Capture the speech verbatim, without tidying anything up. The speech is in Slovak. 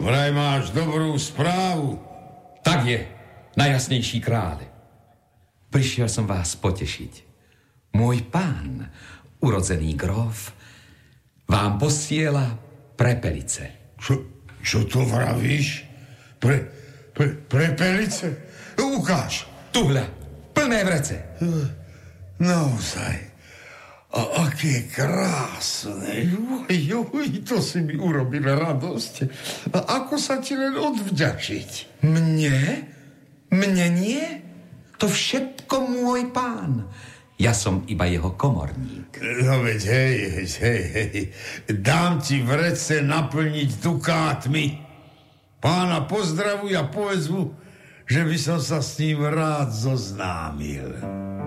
Vraj máš dobrú správu. Tak je, najjasnejší kráľ. Prišiel som vás potešiť. Môj pán, urodzený gróf, vám posiela prepelice. Čo, čo to vravíš? Pre, pre, prepelice? Ukáž. Tuhľa, plné vrece. Naozaj. A aké krásne. Juj, juj, to si mi urobil radosť. A ako sa ti len odvďačiť? Mne? Mne nie? To všetko môj pán. Ja som iba jeho komorník. No veď, hej, hej, hej, hej. Dám ti vrece naplniť dukátmi. Pána pozdravuj a povedz mu, že by som sa s ním rád zoznámil.